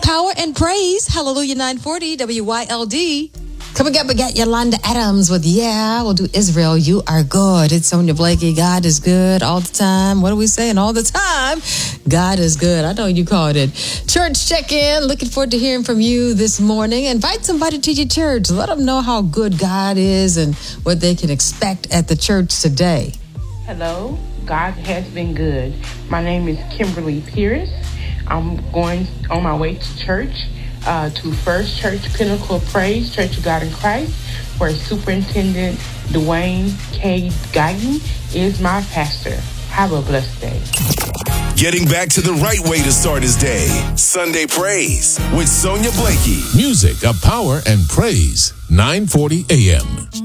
Power and Praise. Hallelujah 940 WYLD. Coming up, we got Yolanda Adams with we'll do Israel. You are good. It's Sonia Blakey. God is good all the time. What are we saying all the time? God is good. I know you called it. Church check-in. Looking forward to hearing from you this morning. Invite somebody to your church. Let them know how good God is and what they can expect at the church today. Hello. God has been good. My name is Kimberly Pierce. I'm going on my way to church. To First Church Pinnacle of Praise, Church of God in Christ, where Superintendent Dwayne K. Guyton is my pastor. Have a blessed day. Getting back to the right way to start his day. Sunday Praise with Sonia Blakey. Music of power and praise. 940 AM.